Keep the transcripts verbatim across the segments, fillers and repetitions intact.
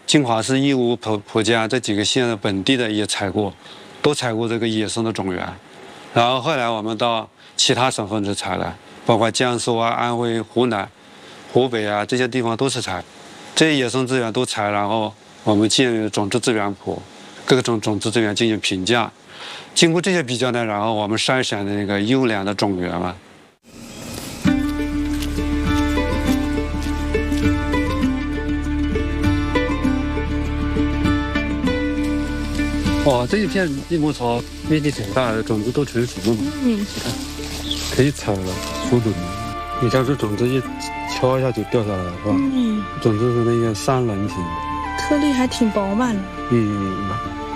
金华市、义乌、蒲蒲江这几个县的本地的也采过，都采过这个野生的种源。然后后来我们到其他省份去采了，包括江苏啊、安徽、湖南、湖北啊这些地方都是采，这些野生资源都采，然后我们建立种质资源谱，各种种质资源进行评价。经过这些比较呢，然后我们筛选的那个优良的种源嘛。哦，这一片益母草面积挺大的，种子都成熟了嘛。嗯，你看，可以采了，熟准。你看这种子一敲一下就掉下来了，是吧？嗯。种子是那个三棱形， 颗粒还挺饱满的。 嗯。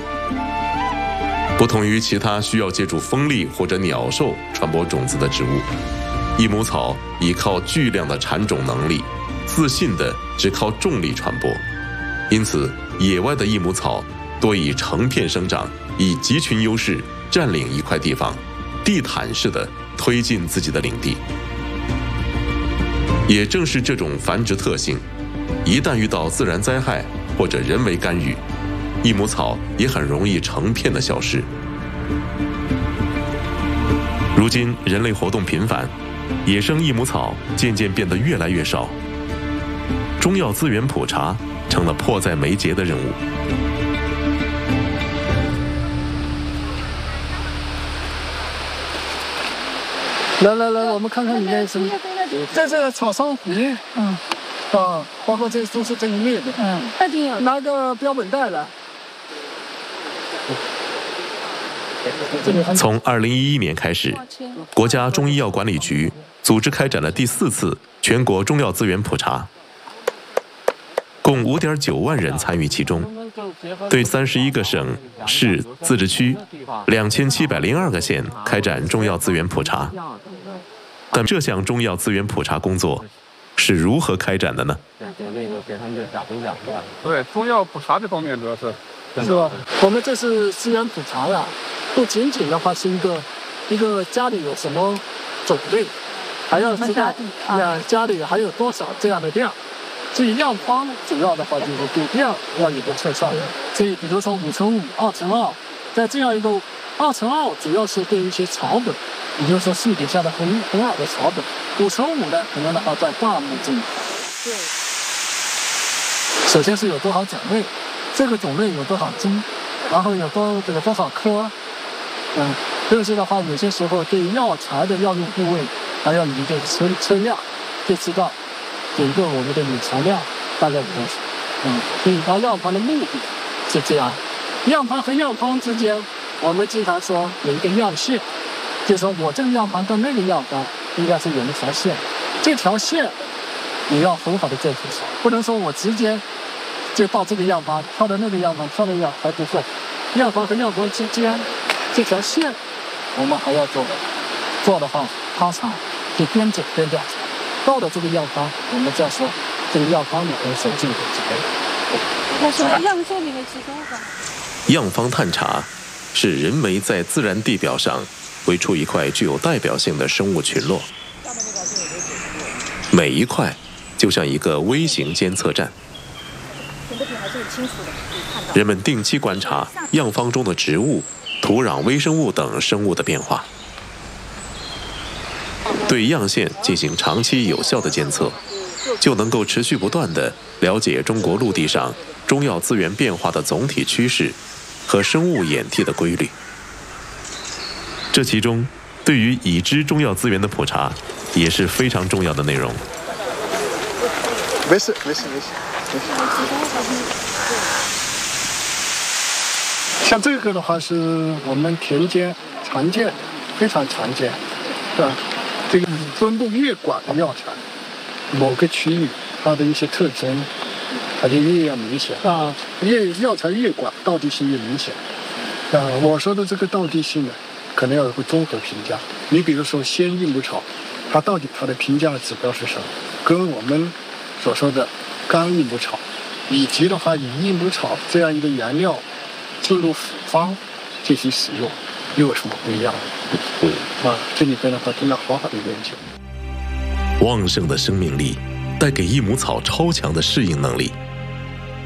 不同于其他需要借助风力或者鸟兽传播种子的植物，益母草依靠巨量的产种能力，自信的只靠重力传播。因此，野外的益母草多以成片生长，以集群优势占领一块地方，地毯式的推进自己的领地。也正是这种繁殖特性，一旦遇到自然灾害或者人为干预，益母草也很容易成片的消失。如今人类活动频繁，野生益母草渐渐变得越来越少，中药资源普查成了迫在眉睫的任务。 来来来，我们看看里面什么？这是草桑槐，嗯，啊，包括这都是这一类的，嗯， 那挺有。 拿个标本袋来。 从二零一一年开始，国家中医药管理局组织开展了第四次全国中药资源普查，共五点九万人参与其中，对三十一个省、市、自治区、两千七百零二个县开展中药资源普查。但这项中药资源普查工作是如何开展的呢？ 对，中药普查这方面主要是， 是吧？我们这是资源普查了，不仅仅的话是一个一个家里有什么种类，还要知道啊家里还有多少这样的量。至于药方，主要的话就是对量要有个测算。所以比如说五乘五、二乘二，在这样一个二乘二，主要是对一些草本。也就是说，树底下的很很好的草本，五乘五呢，可能的话在灌木中。对。首先是有多少种类，这个种类有多少斤，然后有多有多少颗，嗯，这些的话，有些时候对药材的药用部位，还要你就测测量，就知道整个我们的理材量大概有多少。嗯，所以它药方的目的是这样，药方和药方之间，我们经常说有一个药线。就是说我这个药方到那个药方应该是有一条线，这条线你要很好的做出来，不能说我直接就到这个药方，跳到那个药方，跳到药还不够，药方和药方之间这条线我们还要做，做的话它长就边走边调查，到了这个药方，我们再说这个药方里头所进的这个。 我说样线里面其中吧。 样方探查是人为在自然地表上绘出一块具有代表性的生物群落，每一块就像一个微型监测站。人们定期观察样方中的植物、土壤微生物等生物的变化，对样线进行长期有效的监测，就能够持续不断地了解中国陆地上中药资源变化的总体趋势和生物演替的规律。这其中，对于已知中药资源的普查也是非常重要的内容。 没事，没事，没事，没事。 像这个的话，是我们田间常见，非常常见，对吧？这个分布越广的药材，某个区域它的一些特征，它就越要明显啊。越药材越广，道地性越明显。啊，我说的这个道地性呢，可能要有个综合评价。你比如说鲜益母草，它到底它的评价的指标是什么？跟我们所说的干益母草，以及的话以益母草这样一个原料进入复方进行使用，又有什么不一样？嗯，啊，这里边的话真的好好的研究。 旺盛的生命力带给益母草超强的适应能力。